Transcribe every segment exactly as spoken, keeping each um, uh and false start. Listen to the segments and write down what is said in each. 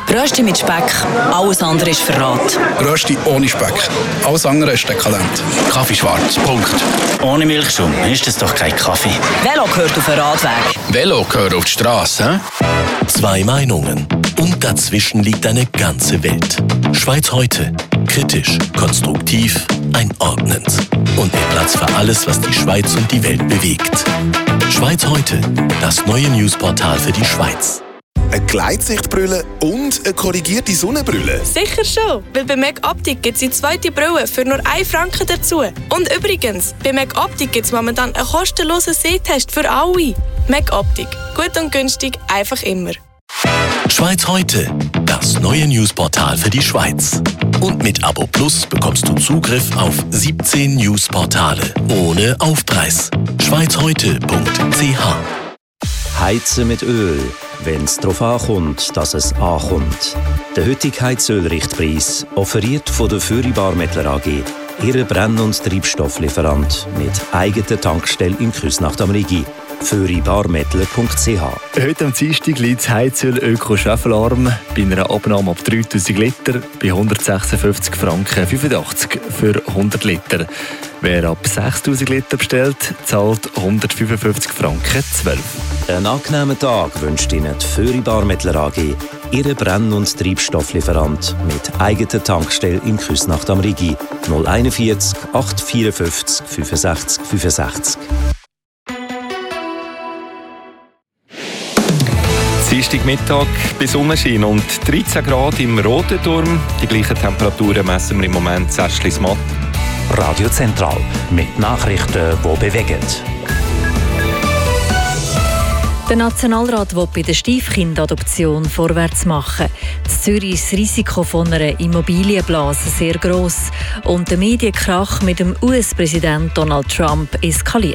Rösti mit Speck, alles andere ist Verrat. Rösti ohne Speck, alles andere ist dekadent. Kaffee schwarz, Punkt. Ohne Milchschaum ist das doch kein Kaffee. Velo gehört auf den Radweg. Velo gehört auf die Straße, hä? Zwei Meinungen und dazwischen liegt eine ganze Welt. Schweiz heute. Kritisch, konstruktiv, einordnend. Und mit Platz für alles, was die Schweiz und die Welt bewegt. Schweiz heute, das neue Newsportal für die Schweiz. Eine Gleitsichtbrille und eine korrigierte Sonnenbrille? Sicher schon, weil bei Meg Optik gibt es die zweite Brille für nur einen Franken dazu. Und übrigens, bei Meg Optik gibt es momentan einen kostenlosen Sehtest für alle. Meg Optik. Gut und günstig, einfach immer. Schweiz heute, das neue Newsportal für die Schweiz. Und mit Abo Plus bekommst du Zugriff auf siebzehn Newsportale ohne Aufpreis. schweiz heute punkt c h. Heizen mit Öl, wenn es darauf ankommt, dass es ankommt. Der heutige Heizölrichtpreis, offeriert von der Föri Barmettler A G, Ihre Brenn- und Treibstofflieferant mit eigener Tankstelle in Küsnacht am Rigi. föri barmettler punkt c h. Heute am Dienstag liegt das Heizöl Öko Schwefelarm bei einer Abnahme ab dreitausend Liter bei hundertsechsundfünfzig Franken fünfundachtzig für hundert Liter. Wer ab sechstausend Liter bestellt, zahlt hundertfünfundfünfzig Franken zwölf. Einen angenehmen Tag wünscht Ihnen die Föri Barmettler A G, Ihre Brenn- und Treibstofflieferant mit eigener Tankstelle in Küsnacht am Rigi. null einundvierzig achthundertvierundfünfzig fünfundsechzig fünfundsechzig. Dienstagmittag bei Sonnenschein und dreizehn Grad im Roten Turm. Die gleichen Temperaturen messen wir im Moment in Säschlismatt. Radio Zentral mit Nachrichten, die bewegen. Der Nationalrat will bei der Stiefkindadoption vorwärts machen. In Zürich ist das Risiko von einer Immobilienblase sehr gross und der Medienkrach mit dem U S-Präsident Donald Trump eskaliert.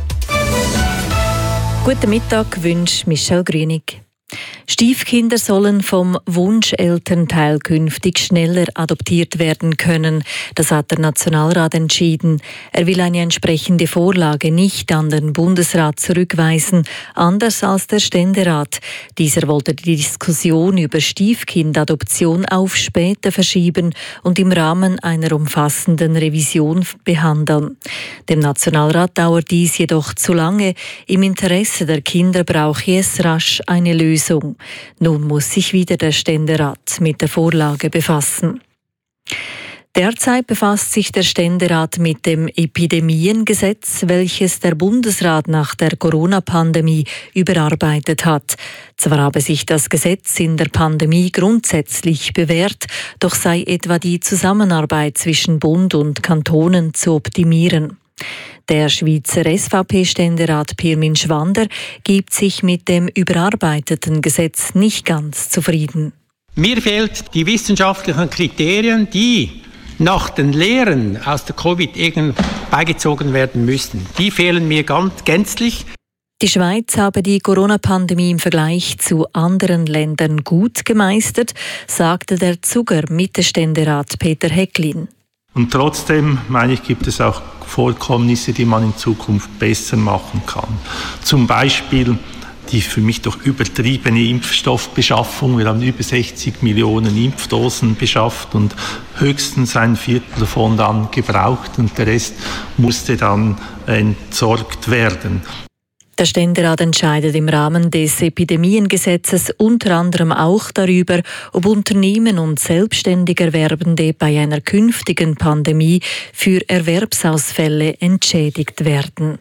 Guten Mittag, wünscht Michelle Grünig. Stiefkinder sollen vom Wunschelternteil künftig schneller adoptiert werden können. Das hat der Nationalrat entschieden. Er will eine entsprechende Vorlage nicht an den Bundesrat zurückweisen, anders als der Ständerat. Dieser wollte die Diskussion über Stiefkindadoption auf später verschieben und im Rahmen einer umfassenden Revision behandeln. Dem Nationalrat dauert dies jedoch zu lange. Im Interesse der Kinder brauche es rasch eine Lösung. Nun muss sich wieder der Ständerat mit der Vorlage befassen. Derzeit befasst sich der Ständerat mit dem Epidemiengesetz, welches der Bundesrat nach der Corona-Pandemie überarbeitet hat. Zwar habe sich das Gesetz in der Pandemie grundsätzlich bewährt, doch sei etwa die Zusammenarbeit zwischen Bund und Kantonen zu optimieren. Der Schweizer S V P-Ständerat Pirmin Schwander gibt sich mit dem überarbeiteten Gesetz nicht ganz zufrieden. Mir fehlen die wissenschaftlichen Kriterien, die nach den Lehren aus der Covid beigezogen werden müssten. Die fehlen mir ganz gänzlich. Die Schweiz habe die Corona-Pandemie im Vergleich zu anderen Ländern gut gemeistert, sagte der Zuger-Mittelständerat Peter Hecklin. Und trotzdem, meine ich, gibt es auch Vorkommnisse, die man in Zukunft besser machen kann. Zum Beispiel die für mich doch übertriebene Impfstoffbeschaffung. Wir haben über sechzig Millionen Impfdosen beschafft und höchstens ein Viertel davon dann gebraucht und der Rest musste dann entsorgt werden. Der Ständerat entscheidet im Rahmen des Epidemiengesetzes unter anderem auch darüber, ob Unternehmen und Selbstständigerwerbende bei einer künftigen Pandemie für Erwerbsausfälle entschädigt werden.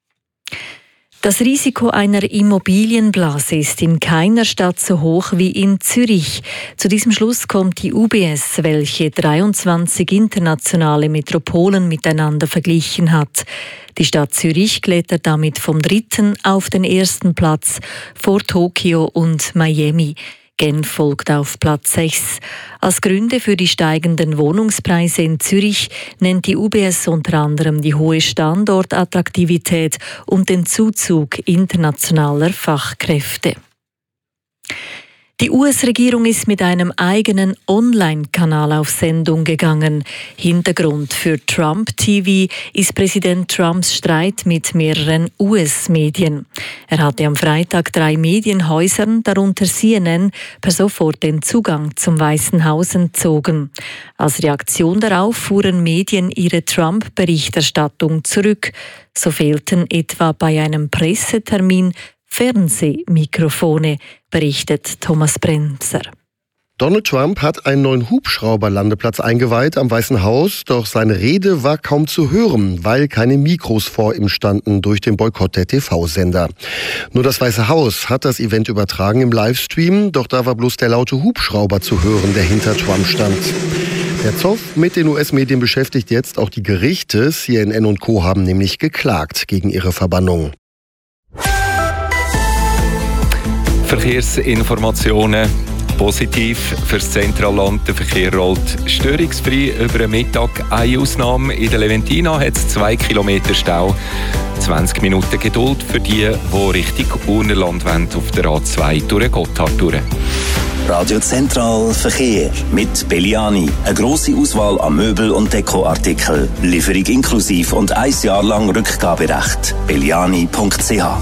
Das Risiko einer Immobilienblase ist in keiner Stadt so hoch wie in Zürich. Zu diesem Schluss kommt die U B S, welche dreiundzwanzig internationale Metropolen miteinander verglichen hat. Die Stadt Zürich klettert damit vom dritten auf den ersten Platz vor Tokio und Miami. Genf folgt auf Platz sechs. Als Gründe für die steigenden Wohnungspreise in Zürich nennt die U B S unter anderem die hohe Standortattraktivität und den Zuzug internationaler Fachkräfte. Die U S-Regierung ist mit einem eigenen Online-Kanal auf Sendung gegangen. Hintergrund für Trump-T V ist Präsident Trumps Streit mit mehreren U S-Medien. Er hatte am Freitag drei Medienhäusern, darunter C N N, per sofort den Zugang zum Weißen Haus entzogen. Als Reaktion darauf fuhren Medien ihre Trump-Berichterstattung zurück. So fehlten etwa bei einem Pressetermin Fernsehmikrofone, berichtet Thomas Brenzer. Donald Trump hat einen neuen Hubschrauberlandeplatz eingeweiht am Weißen Haus, doch seine Rede war kaum zu hören, weil keine Mikros vor ihm standen durch den Boykott der T V-Sender. Nur das Weiße Haus hat das Event übertragen im Livestream, doch da war bloß der laute Hubschrauber zu hören, der hinter Trump stand. Der Zoff mit den U S-Medien beschäftigt jetzt auch die Gerichte. C N N und Co. haben nämlich geklagt gegen ihre Verbannung. Verkehrsinformationen. Positiv fürs Zentralland. Der Verkehr rollt störungsfrei über den Mittag. Eine Ausnahme: in der Leventina hat es zwei Kilometer Stau. zwanzig Minuten Geduld für die, die Richtung Urnerland wollen, auf der A zwei durch Gotthard durch. Radio Zentral Verkehr mit Belliani. Eine grosse Auswahl an Möbel- und Dekoartikeln. Lieferung inklusiv und ein Jahr lang Rückgaberecht. belliani punkt c h.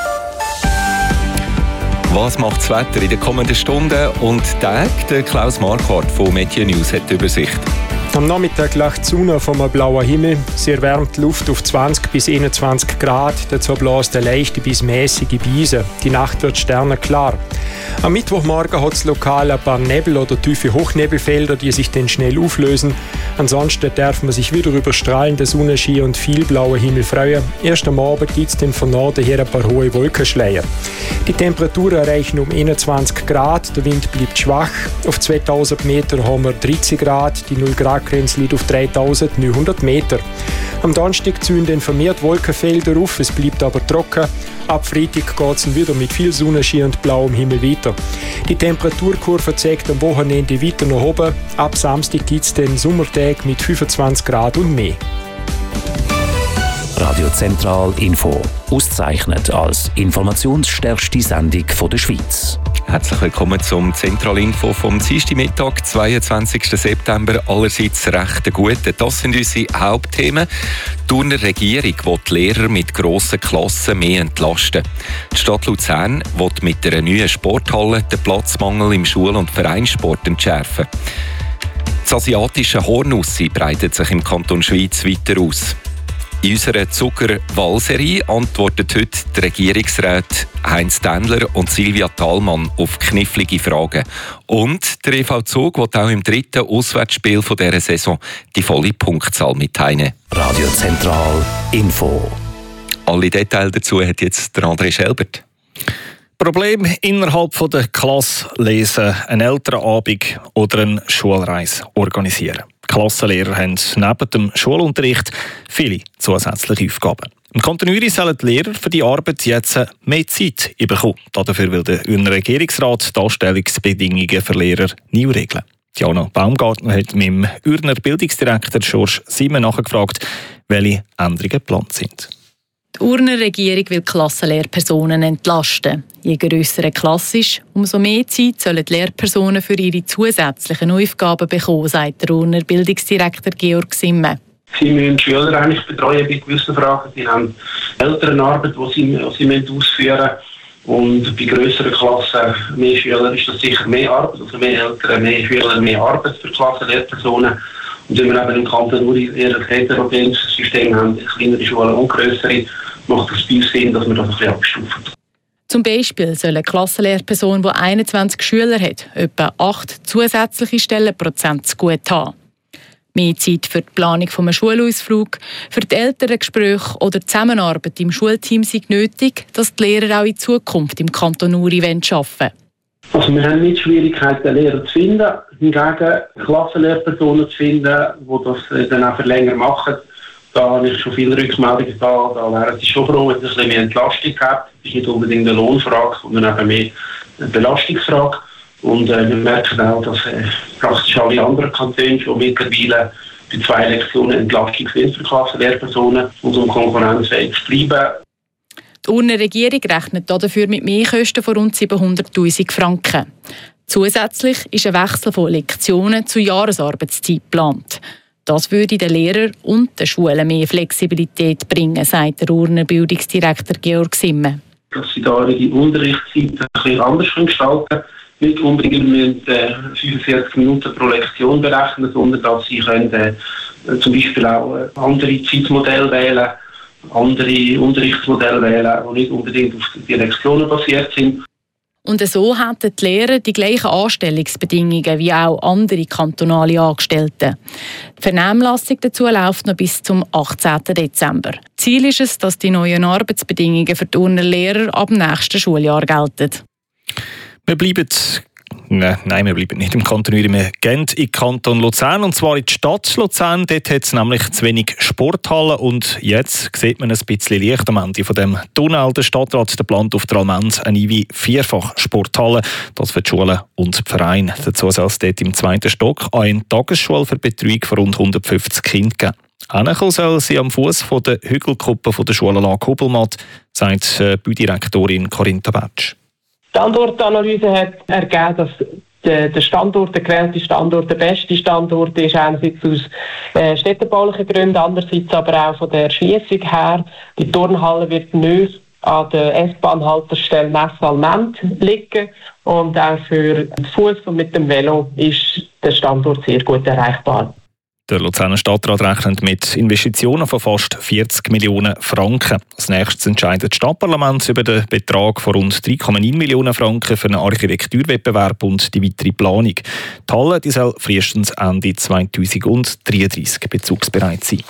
Was macht das Wetter in den kommenden Stunden und Tagen? Der Klaus Marquardt von Media News hat die Übersicht. Am Nachmittag lacht die Sonne vom blauen Himmel. Sie erwärmt die Luft auf zwanzig bis einundzwanzig Grad. Dazu bläst eine leichte bis mäßige Brise. Die Nacht wird sternenklar. Am Mittwochmorgen hat es lokal ein paar Nebel- oder tiefe Hochnebelfelder, die sich dann schnell auflösen. Ansonsten darf man sich wieder über strahlende Sonnenschein und viel blauen Himmel freuen. Erst am Abend gibt es dann von Norden her ein paar hohe Wolkenschleier. Die Temperaturen erreichen um einundzwanzig Grad. Der Wind bleibt schwach. Auf zweitausend Meter haben wir dreizehn Grad. Die null Grad Grenze liegt auf dreitausendneunhundert Meter. Am Donnerstag ziehen dann vermehrt Wolkenfelder auf, es bleibt aber trocken. Ab Freitag geht es wieder mit viel Sonnenschein und blauem Himmel weiter. Die Temperaturkurve zeigt am Wochenende weiter nach oben. Ab Samstag gibt es dann Sommertage mit fünfundzwanzig Grad und mehr. Radio Zentral Info, ausgezeichnet als informationsstärkste Sendung von der Schweiz. Herzlich willkommen zum Zentralinfo vom Dienstagmittag, zweiundzwanzigsten September. Allerseits recht gut. Das sind unsere Hauptthemen. Die Thuner Regierung will die Lehrer mit grossen Klassen mehr entlasten. Die Stadt Luzern will mit einer neuen Sporthalle den Platzmangel im Schul- und Vereinssport entschärfen. Das asiatische Hornussi breitet sich im Kanton Schweiz weiter aus. In unserer Zucker-Wahlserie antworten heute die Regierungsräte Heinz Tändler und Silvia Thalmann auf knifflige Fragen. Und der E V Zug will auch im dritten Auswärtsspiel dieser Saison die volle Punktzahl mitteilen. Radio Zentral Info. Alle Details dazu hat jetzt der André Schelbert. Problem innerhalb der Klasse lesen, einen Elternabend oder eine Schulreise organisieren. Die Klassenlehrer haben neben dem Schulunterricht viele zusätzliche Aufgaben. Im Kanton Uri sollen die Lehrer für die Arbeit jetzt mehr Zeit bekommen. Dafür will der Urner Regierungsrat die Anstellungsbedingungen für Lehrer neu regeln. Diana Baumgartner hat mit dem Urner Bildungsdirektor George Simon nachgefragt, welche Änderungen geplant sind. Die Urner Regierung will Klassenlehrpersonen entlasten. Je grösser eine Klasse ist, umso mehr Zeit sollen die Lehrpersonen für ihre zusätzlichen Aufgaben bekommen, sagt der Urner Bildungsdirektor Georg Simme. Sie müssen die Schüler eigentlich betreuen bei gewissen Fragen. Sie haben Elternarbeit, die sie, die sie ausführen müssen. Und bei grösseren Klassen, mehr Schüler, ist das sicher mehr Arbeit. Also mehr Eltern, mehr Schüler, mehr Arbeit für Klassenlehrpersonen. Und wenn wir eben im Kanton Uri eher ein heterogenes System haben, kleinere Schulen und grössere, macht es bei uns Sinn, dass wir das ein bisschen abstufen. Zum Beispiel soll eine Klassenlehrperson, die einundzwanzig Schüler hat, etwa acht zusätzliche Stellenprozent gut haben. Mehr Zeit für die Planung eines Schulausflugs, für die Elterngespräche oder die Zusammenarbeit im Schulteam sind nötig, dass die Lehrer auch in Zukunft im Kanton Uri arbeiten wollen. Also wir haben nicht Schwierigkeiten, Lehrer zu finden, hingegen Klassenlehrpersonen zu finden, die das dann auch für länger machen. Da habe ich schon viele Rückmeldungen da, da wären sie schon froh, wenn es ein bisschen mehr Entlastung gibt. Das ist nicht unbedingt eine Lohnfrage, sondern eben mehr eine Belastungsfrage. Und äh, wir merken auch, dass äh, praktisch alle anderen Kantone schon mittlerweile bei zwei Lektionen Entlastung sind für Klassenlehrpersonen und um konkurrenzfähig zu bleiben. Die Urner Regierung rechnet dafür mit Mehrkosten von rund siebenhunderttausend Franken. Zusätzlich ist ein Wechsel von Lektionen zu Jahresarbeitszeit geplant. Das würde den Lehrern und den Schulen mehr Flexibilität bringen, sagt der Urner Bildungsdirektor Georg Simme. Dass sie da ihre Unterrichtszeit ein bisschen anders gestalten können. Nicht unbedingt mit äh, fünfundvierzig Minuten pro Lektion berechnen, sondern dass sie können, äh, zum Beispiel auch äh, andere Zeitmodelle wählen, andere Unterrichtsmodelle wählen, die nicht unbedingt auf die Lektionen basiert sind. Und so hätten die Lehrer die gleichen Anstellungsbedingungen wie auch andere kantonale Angestellte. Die Vernehmlassung dazu läuft noch bis zum achtzehnten Dezember. Ziel ist es, dass die neuen Arbeitsbedingungen für die Urner Lehrer ab dem nächsten Schuljahr gelten. Wir bleiben, nein, nein, wir bleiben nicht im Kanton Uri, wir gehen in den Kanton Luzern, und zwar in die Stadt Luzern. Dort hat es nämlich zu wenig Sporthallen, und jetzt sieht man ein bisschen Licht am Ende von dem Tunnel. Der Stadtrat plant auf der Almend eine neue Vierfach-Sporthalle, das für die Schulen und die Vereine. Dazu soll es dort im zweiten Stock eine Tagesschule für die Betreuung von rund hundertfünfzig Kindern geben. Hinkommen soll sie am Fuß der Hügelkuppe der Schulanlage Hubelmatt, sagt die Baudirektorin Corinta Betsch. Die Standortanalyse hat ergeben, dass der Standort, der gewählte Standort, der beste Standort ist, einerseits aus äh, städtebaulichen Gründen, andererseits aber auch von der Erschliessung her. Die Turnhalle wird nicht an der S-Bahn-Haltestelle Messe-Almend liegen, und auch für den Fuß und mit dem Velo ist der Standort sehr gut erreichbar. Der Luzerner Stadtrat rechnet mit Investitionen von fast vierzig Millionen Franken. Als nächstes entscheidet das Stadtparlament über den Betrag von rund drei Komma neun Millionen Franken für einen Architekturwettbewerb und die weitere Planung. Die Halle die soll frühestens Ende zweitausenddreiunddreißig bezugsbereit sein.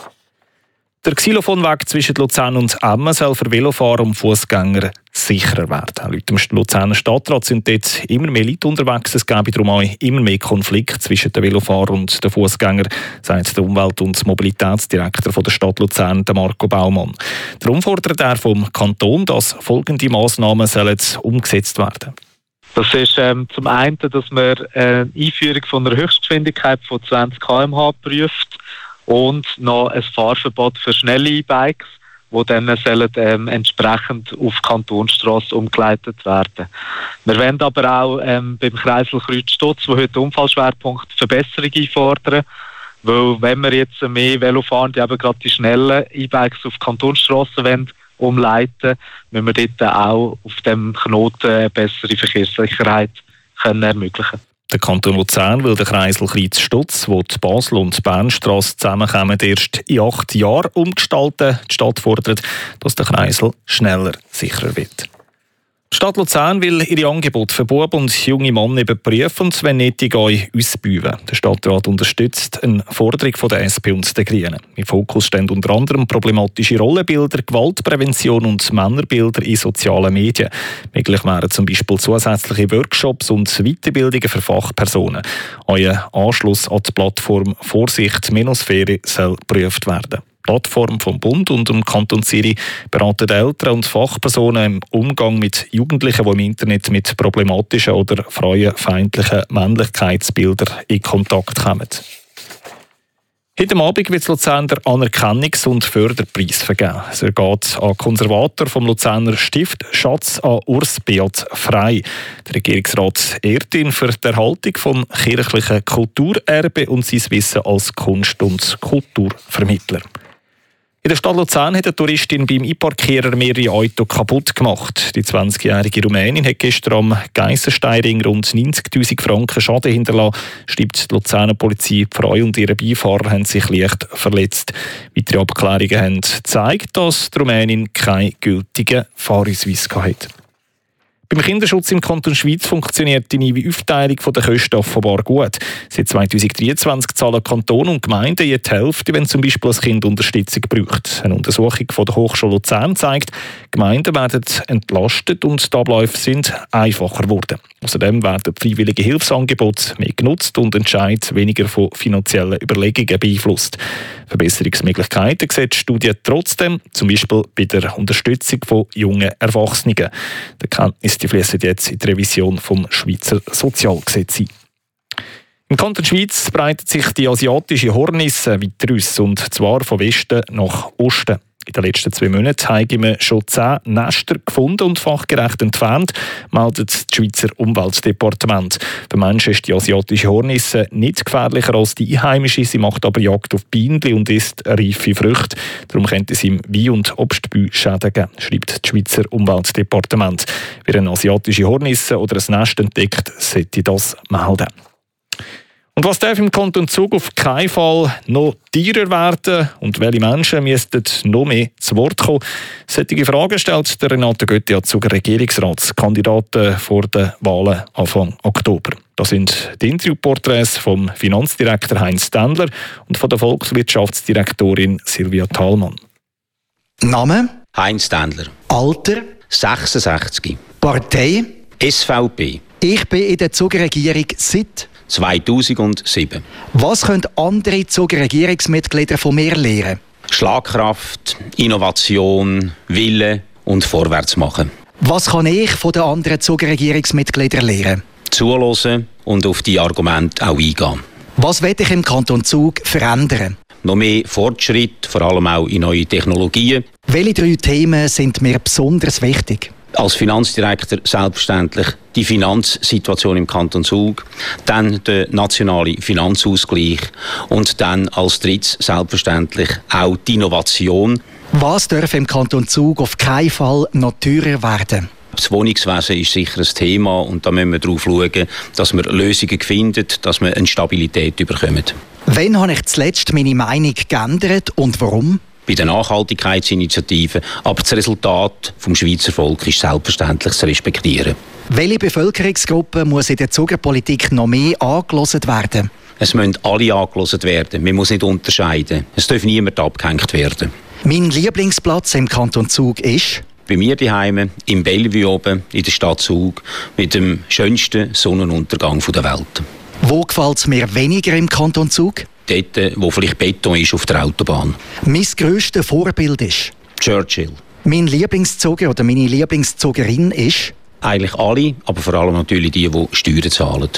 Der Xylophonweg zwischen Luzern und Emmen soll für Velofahrer und Fußgänger sicherer werden. Laut dem Luzerner Stadtrat sind dort immer mehr Leute unterwegs. Es gäbe darum auch immer mehr Konflikte zwischen den Velofahrern und den Fußgängern, sagt der Umwelt- und Mobilitätsdirektor von der Stadt Luzern, Marco Baumann. Darum fordert er vom Kanton, dass folgende Massnahmen sollen umgesetzt werden. Das ist ähm, zum einen, dass man äh, Einführung von einer Höchstgeschwindigkeit von zwanzig Kilometer pro Stunde prüft, und noch ein Fahrverbot für schnelle E-Bikes, die dann sollen, ähm, entsprechend auf Kantonsstrasse umgeleitet werden. Wir wollen aber auch ähm, beim Kreisel Kreuzstutz, wo heute Unfallschwerpunkt Verbesserung einfordern, weil wenn wir jetzt mehr Velofahrende, eben gerade die schnellen E-Bikes auf Kantonsstrassen wollen, umleiten, müssen wir dort auch auf dem Knoten eine bessere Verkehrssicherheit können ermöglichen. Der Kanton Luzern will den Kreisel Kreuzstutz, wo die Basel- und die Bernstrasse zusammenkommen, erst in acht Jahren umgestalten. Die Stadt fordert, dass der Kreisel schneller sicherer wird. Die Stadt Luzern will ihre Angebote für Buben und junge Männer überprüfen und wenn nötig auch ausbauen. Der Stadtrat unterstützt eine Forderung von der S P und der Grünen. Im Fokus stehen unter anderem problematische Rollenbilder, Gewaltprävention und Männerbilder in sozialen Medien. Möglich wären zum Beispiel zusätzliche Workshops und Weiterbildungen für Fachpersonen. Euer Anschluss an die Plattform Vorsicht Menosphäre soll geprüft werden. Die Plattform vom Bund und dem Kanton Zürich beraten Eltern und Fachpersonen im Umgang mit Jugendlichen, die im Internet mit problematischen oder frauenfeindlichen Männlichkeitsbildern in Kontakt kommen. Heute Abend wird Luzern der Anerkennungs- und Förderpreis vergeben. Es geht an Konservator vom Luzerner Stift Schatz an Urs Beat Frey. Der Regierungsrat ehrt ihn für die Erhaltung vom kirchlichen Kulturerbe und sein Wissen als Kunst- und Kulturvermittler. In der Stadt Luzern hat eine Touristin beim Einparkieren mehrere Autos kaputt gemacht. Die zwanzigjährige Rumänin hat gestern am Geissensteinring rund neunzigtausend Franken Schaden hinterlassen, schreibt die Luzerner Polizei. Die Frau und ihre Beifahrer haben sich leicht verletzt. Weitere Abklärungen haben gezeigt, dass die Rumänin keinen gültigen Fahrausweis hatte. Beim Kinderschutz im Kanton Schweiz funktioniert die neue Aufteilung der Kosten offenbar gut. Seit zweitausenddreiundzwanzig zahlen Kanton und Gemeinden je die Hälfte, wenn zum Beispiel ein Kind Unterstützung braucht. Eine Untersuchung von der Hochschule Luzern zeigt, Gemeinden werden entlastet und die Abläufe sind einfacher geworden. Außerdem werden freiwillige Hilfsangebote mehr genutzt und Entscheid weniger von finanziellen Überlegungen beeinflusst. Verbesserungsmöglichkeiten sieht die Studie trotzdem, zum Beispiel bei der Unterstützung von jungen Erwachsenen. Die Kenntnisse die fließen jetzt in die Revision vom Schweizer Sozialgesetz ein. Im Kanton Schweiz breitet sich die asiatische Hornisse weiter aus, und zwar von Westen nach Osten. In den letzten zwei Monaten haben wir schon zehn Nester gefunden und fachgerecht entfernt, meldet das Schweizer Umweltdepartement. Für Menschen ist die asiatische Hornisse nicht gefährlicher als die einheimische. Sie macht aber Jagd auf Bienen und isst reife Früchte. Darum könnte es im Wein- und Obstbäume Schäden geben, schreibt das Schweizer Umweltdepartement. Wer eine asiatische Hornisse oder ein Nest entdeckt, sollte das melden. Und was darf im Kanton Zug auf keinen Fall noch teurer werden und welche Menschen müssten noch mehr zu Wort kommen? Solche Fragen stellt der Renate Götti an Zuger Regierungsratskandidaten vor den Wahlen Anfang Oktober. Das sind die Interviewporträts vom Finanzdirektor Heinz Ständler und von der Volkswirtschaftsdirektorin Silvia Thalmann. Name? Heinz Ständler. Alter? sechsundsechzig. Partei? S V P. Ich bin in der Zuger Regierung seit zweitausendsieben. Was können andere Zuger Regierungsmitglieder von mir lernen? Schlagkraft, Innovation, Wille und vorwärts machen. Was kann ich von den anderen Zuger Regierungsmitgliedern lernen? Zuhören und auf die Argumente auch eingehen. Was will ich im Kanton Zug verändern? Noch mehr Fortschritt, vor allem auch in neue Technologien. Welche drei Themen sind mir besonders wichtig? Als Finanzdirektor selbstverständlich die Finanzsituation im Kanton Zug, dann der nationale Finanzausgleich und dann als drittes selbstverständlich auch die Innovation. Was darf im Kanton Zug auf keinen Fall noch teurer werden? Das Wohnungswesen ist sicher ein Thema und da müssen wir darauf schauen, dass wir Lösungen finden, dass wir eine Stabilität bekommen. Wann habe ich zuletzt meine Meinung geändert und warum? Bei der Nachhaltigkeitsinitiative, aber das Resultat vom Schweizer Volk ist selbstverständlich zu respektieren. Welche Bevölkerungsgruppe muss in der Zugerpolitik noch mehr angehört werden? Es müssen alle angehört werden. Man muss nicht unterscheiden. Es darf niemand abgehängt werden. Mein Lieblingsplatz im Kanton Zug ist? Bei mir daheim im Bellevue oben in der Stadt Zug mit dem schönsten Sonnenuntergang der Welt. Wo gefällt es mir weniger im Kanton Zug? Dort, wo vielleicht Beton ist auf der Autobahn. Mein grösstes Vorbild ist? Churchill. Mein Lieblingszuger oder meine Lieblingszugerin ist? Eigentlich alle, aber vor allem natürlich die, die Steuern zahlen.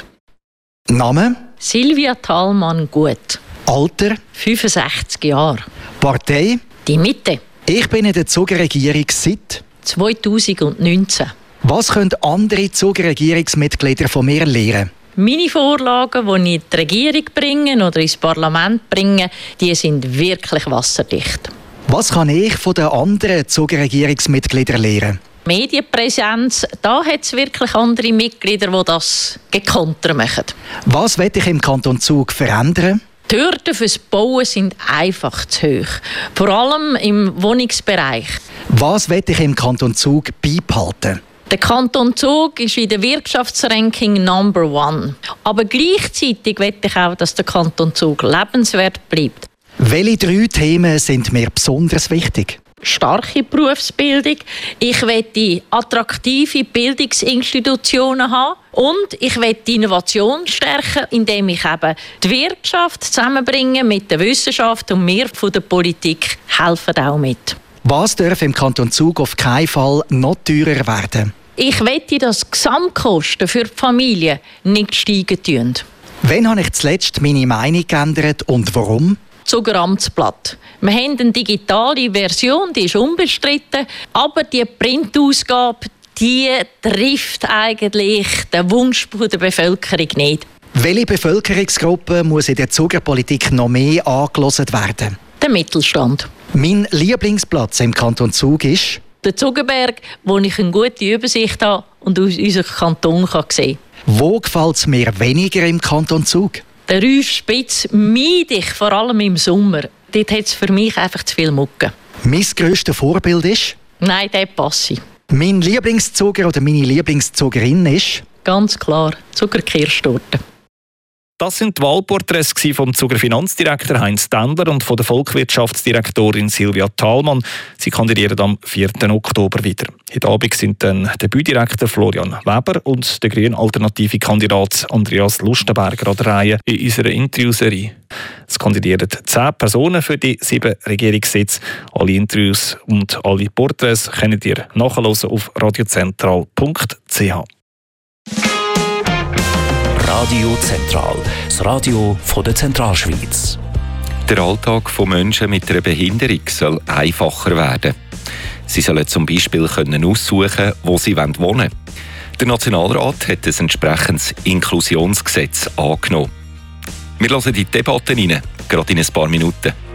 Name? Silvia Thalmann Gut. Alter? fünfundsechzig Jahre. Partei? Die Mitte. Ich bin in der Zugerregierung seit? zweitausendneunzehn. Was können andere Zugerregierungsmitglieder von mir lernen? Meine Vorlagen, die ich in die Regierung bringe oder ins Parlament bringe, die sind wirklich wasserdicht. Was kann ich von den anderen Zugerregierungsmitgliedern lernen? Medienpräsenz, da hat es wirklich andere Mitglieder, die das gekonter machen. Was will ich im Kanton Zug verändern? Die Hürden fürs Bauen sind einfach zu hoch. Vor allem im Wohnungsbereich. Was will ich im Kanton Zug beibehalten? Der Kanton Zug ist in der Wirtschaftsranking Number One. Aber gleichzeitig will ich auch, dass der Kanton Zug lebenswert bleibt. Welche drei Themen sind mir besonders wichtig? Starke Berufsbildung. Ich will die attraktive Bildungsinstitutionen haben. Und ich will die Innovation stärken, indem ich eben die Wirtschaft zusammenbringe mit der Wissenschaft und wir von der Politik helfen auch mit. Was darf im Kanton Zug auf keinen Fall noch teurer werden? Ich möchte, dass die Gesamtkosten für die Familie nicht steigen tun. Wann habe ich zuletzt meine Meinung geändert und warum? Zuger Amtsblatt. Wir haben eine digitale Version, die ist unbestritten, aber die Printausgabe, die trifft eigentlich den Wunsch der Bevölkerung nicht. Welche Bevölkerungsgruppe muss in der Zugerpolitik noch mehr angehört werden? Der Mittelstand. Mein Lieblingsplatz im Kanton Zug ist? Der Zugerberg, wo ich eine gute Übersicht habe und aus unserem Kanton sehen kann. Wo gefällt es mir weniger im Kanton Zug? Der Rüffspitz meide ich, vor allem im Sommer. Dort hat es für mich einfach zu viel Mucke. Mein grösstes Vorbild ist? Nein, der passe. Mein Lieblingszuger oder meine Lieblingszugerin ist? Ganz klar, Zuckerkirstorte. Das sind die Wahlporträts vom Zuger Finanzdirektor Heinz Ständler und von der Volkswirtschaftsdirektorin Silvia Thalmann. Sie kandidieren am vierten Oktober wieder. Heute Abend sind dann der Büdirektor Florian Weber und der grüne alternative Kandidat Andreas Lustenberger an der Reihe in unserer Interviewserie. Es kandidieren zehn Personen für die sieben Regierungssitze. Alle Interviews und alle Porträts könnt ihr nachhören auf radiozentral punkt c h. Radio Zentral, das Radio von der Zentralschweiz. Der Alltag von Menschen mit einer Behinderung soll einfacher werden. Sie sollen zum Beispiel können aussuchen, wo sie wohnen wollen. Der Nationalrat hat ein entsprechendes Inklusionsgesetz angenommen. Wir hören die Debatte rein, gerade in ein paar Minuten.